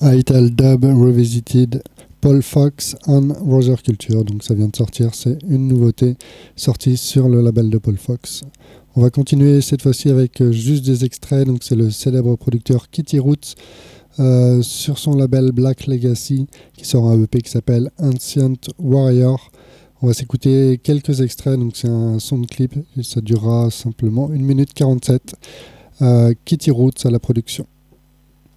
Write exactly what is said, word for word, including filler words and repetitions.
Ital Dub Revisited, Paul Fox and Brother Culture. Donc ça vient de sortir, c'est une nouveauté sortie sur le label de Paul Fox. On va continuer cette fois-ci avec euh, juste des extraits. Donc c'est le célèbre producteur Kitty Roots euh, sur son label Black Legacy qui sort un E P qui s'appelle Ancient Warrior. On va s'écouter quelques extraits. Donc c'est un son de clip et ça durera simplement une minute quarante-sept. Euh, Kitty Roots à la production.